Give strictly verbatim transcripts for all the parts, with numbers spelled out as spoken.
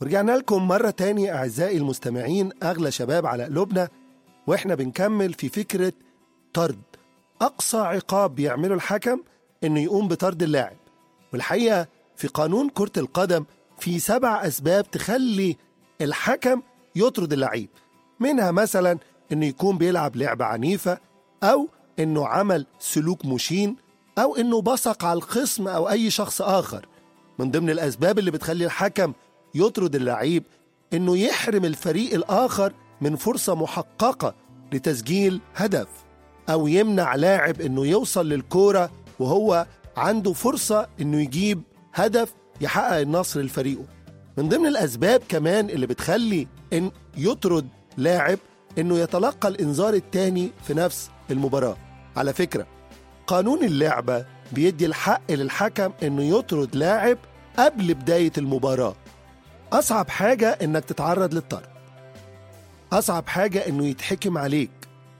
ورجعنا لكم مرة تاني أعزائي المستمعين، أغلى شباب على قلوبنا، وإحنا بنكمل في فكرة طرد. أقصى عقاب بيعمله الحكم إنه يقوم بطرد اللاعب. والحقيقة في قانون كرة القدم في سبع أسباب تخلي الحكم يطرد اللعيب، منها مثلا إنه يكون بيلعب لعبة عنيفة، أو إنه عمل سلوك مشين، أو إنه بصق على الخصم أو أي شخص آخر. من ضمن الأسباب اللي بتخلي الحكم يطرد اللعيب إنه يحرم الفريق الآخر من فرصة محققة لتسجيل هدف، أو يمنع لاعب إنه يوصل للكورة وهو عنده فرصة إنه يجيب هدف يحقق النصر لفريقه. من ضمن الأسباب كمان اللي بتخلي إن يطرد لاعب إنه يتلقى الإنذار التاني في نفس المباراة. على فكرة قانون اللعبة بيدي الحق للحكم إنه يطرد لاعب قبل بداية المباراة. أصعب حاجة إنك تتعرض للطرد، أصعب حاجة إنه يتحكم عليك.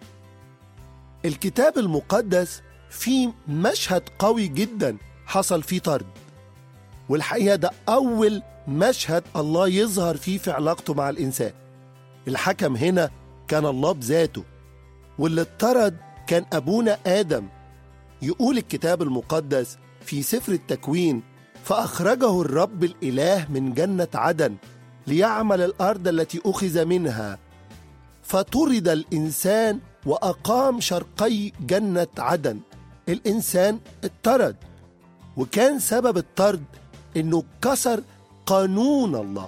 الكتاب المقدس فيه مشهد قوي جدا حصل فيه طرد، والحقيقة ده أول مشهد الله يظهر فيه في علاقته مع الإنسان. الحكم هنا كان الله بذاته، واللي اتطرد كان أبونا آدم. يقول الكتاب المقدس في سفر التكوين: فأخرجه الرب الإله من جنة عدن ليعمل الأرض التي أخذ منها، فطرد الإنسان وأقام شرقي جنة عدن. الإنسان اتطرد، وكان سبب الطرد إنه كسر قانون الله.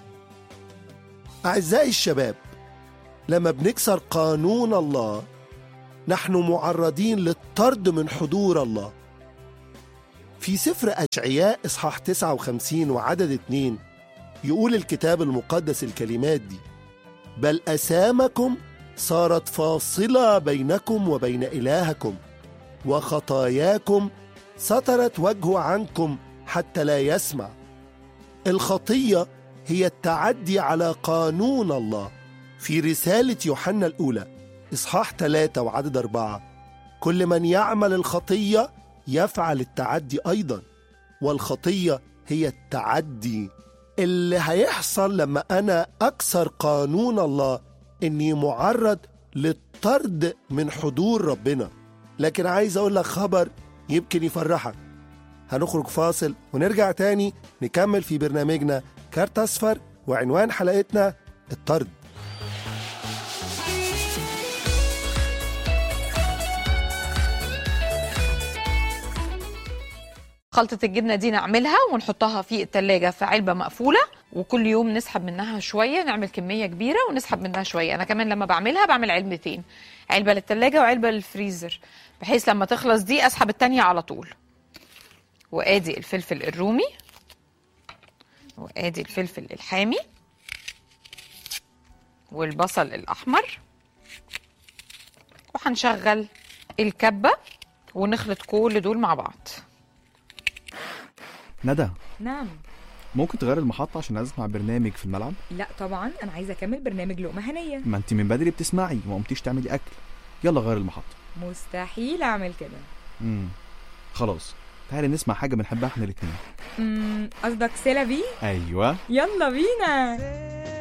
أعزائي الشباب، لما بنكسر قانون الله نحن معرضين للطرد من حضور الله. في سفر أشعياء إصحاح تسعة وخمسين وعدد اتنين يقول الكتاب المقدس الكلمات دي: بل أسامكم صارت فاصلة بينكم وبين إلهكم، وخطاياكم سترت وجهه عنكم حتى لا يسمع. الخطية هي التعدي على قانون الله. في رسالة يوحنا الأولى إصحاح ثلاثة وعدد أربعة: كل من يعمل الخطية يفعل التعدي أيضا، والخطية هي التعدي. اللي هيحصل لما أنا أكسر قانون الله إني معرض للطرد من حضور ربنا. لكن عايز أقول لك خبر يمكن يفرحك. هنخرج فاصل ونرجع تاني نكمل في برنامجنا كارت أصفر، وعنوان حلقتنا الطرد. خلطة الجبنة دي نعملها ونحطها في التلاجة في علبة مقفولة، وكل يوم نسحب منها شوية، نعمل كمية كبيرة ونسحب منها شوية. أنا كمان لما بعملها بعمل علبتين، علبة للتلاجة وعلبة للفريزر، بحيث لما تخلص دي أسحب التانية على طول. وآدي الفلفل الرومي، وآدي الفلفل الحامي، والبصل الأحمر، وهنشغل الكبة ونخلط كل دول مع بعض. ندى. نعم. ممكن تغير المحطة عشان أسمع برنامج في الملعب؟ لا طبعا، أنا عايزة أكمل برنامج لقمة هنية. ما أنت من بدري بتسمعي وما قمتيش تعملي أكل. يلا غير المحطة. مستحيل أعمل كده. امم خلاص، تعالي نسمع حاجة بنحبها احنا الاتنين. امم قصدك سيلا بي؟ أيوة، يلا بينا.